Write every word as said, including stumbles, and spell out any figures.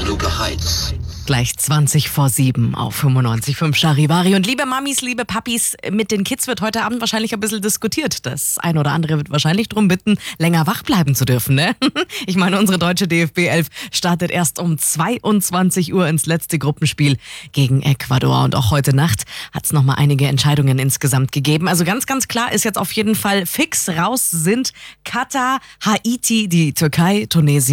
Luke Heights. Gleich zwanzig vor sieben auf fünfundneunzig Komma fünf Charivari. Und liebe Mamis, liebe Papis, mit den Kids wird heute Abend wahrscheinlich ein bisschen diskutiert. Das ein oder andere wird wahrscheinlich darum bitten, länger wach bleiben zu dürfen, ne? Ich meine, unsere deutsche D F B elf startet erst um zweiundzwanzig Uhr ins letzte Gruppenspiel gegen Ecuador. Und auch heute Nacht hat es nochmal einige Entscheidungen insgesamt gegeben. Also ganz, ganz klar ist jetzt auf jeden Fall fix raus sind Katar, Haiti, die Türkei, Tunesien